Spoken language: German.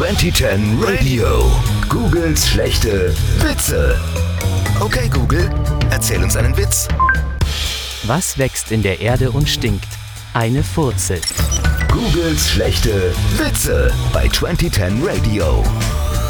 2010 Radio. Googles schlechte Witze. Okay, Google, erzähl uns einen Witz. Was wächst in der Erde und stinkt? Eine Furzel. Googles schlechte Witze bei 2010 Radio.